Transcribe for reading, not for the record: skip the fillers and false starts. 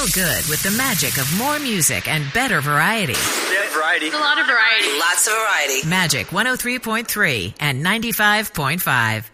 Feel good with the magic of more music and better variety. Yeah, variety. A lot of variety. Lots of variety. Magic 103.3 and 95.5.